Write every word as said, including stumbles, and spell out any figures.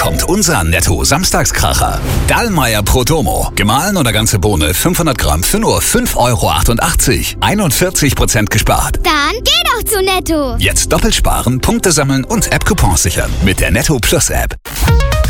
kommt unser Netto-Samstagskracher. Dallmayr Pro Domo. Gemahlen oder ganze Bohne fünfhundert Gramm für nur fünf Euro achtundachtzig. einundvierzig Prozent gespart. Dann geh doch zu Netto. Jetzt doppelt sparen, Punkte sammeln und App-Coupons sichern mit der Netto Plus App.